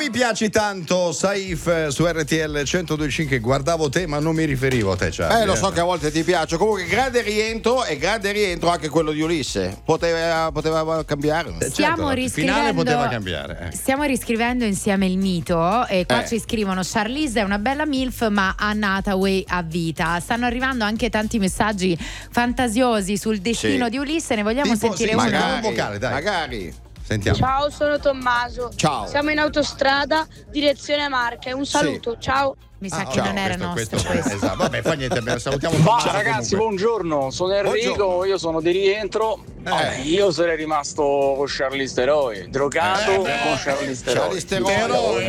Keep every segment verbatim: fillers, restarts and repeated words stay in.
Mi piaci tanto, Saif su R T L centodue e cinque. Guardavo te, ma non mi riferivo a te, Charlie. Eh, lo so che a volte ti piace. Comunque, grande rientro e grande rientro anche quello di Ulisse. Poteva, poteva cambiare. Stiamo certo, il finale riscrivendo poteva cambiare. Eh. Stiamo riscrivendo insieme il mito. E qua Eh. ci scrivono: Charlize è una bella MILF, ma Anne Hathaway a vita. Stanno arrivando anche tanti messaggi fantasiosi sul destino Sì. di Ulisse. Ne vogliamo Tipo, sentire sì, uno? magari. Magari, un vocale, dai. magari. Sentiamo. Ciao, sono Tommaso. Ciao. Siamo in autostrada, direzione Marche. Un saluto, ciao. Mi sa Ah, che ciao, non era questo, nostro questo, questo. esatto. Vabbè, fa niente, abbiamo- salutiamo Ciao Tommaso ragazzi, comunque. buongiorno, sono Enrico, Buongiorno. io sono di rientro. Eh. Io sarei rimasto con Charlize Theron, drogato Eh, con beh. Charlize Theron. Charlize Theron.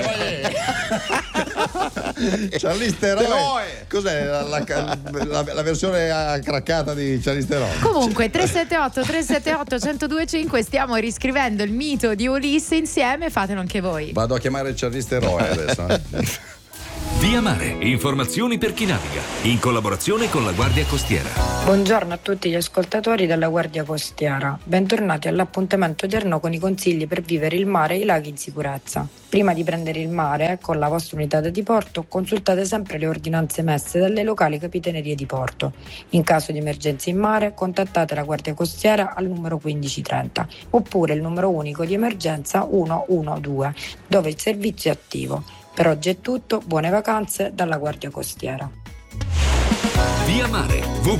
Charlize Theron. Theron. Cos'è la, la, la, la versione craccata di Charlize Theron? Comunque tre sette otto tre sette otto uno zero due cinque, stiamo riscrivendo il mito di Ulisse insieme, fatelo anche voi. Vado a chiamare Charlize Theron adesso. eh. Via Mare, informazioni per chi naviga, in collaborazione con la Guardia Costiera. Buongiorno a tutti gli ascoltatori della Guardia Costiera. Bentornati all'appuntamento odierno con i consigli per vivere il mare e i laghi in sicurezza. Prima di prendere il mare con la vostra unità da diporto, consultate sempre le ordinanze emesse dalle locali capitanerie di porto. In caso di emergenza in mare, contattate la Guardia Costiera al numero quindici trenta oppure il numero unico di emergenza uno uno due, dove il servizio è attivo. Per oggi è tutto, buone vacanze dalla Guardia Costiera. Via Mare, w w w